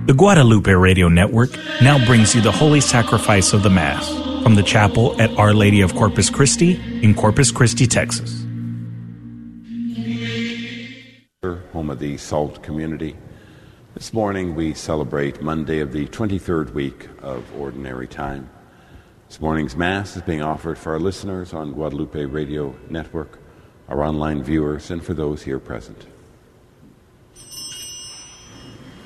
The Guadalupe Radio Network now brings you the Holy Sacrifice of the Mass from the chapel at Our Lady of Corpus Christi in Corpus Christi, Texas. Home of the Salt community. This morning we celebrate Monday of the 23rd week of Ordinary Time. This morning's Mass is being offered for our listeners on Guadalupe Radio Network, our online viewers, and for those here present.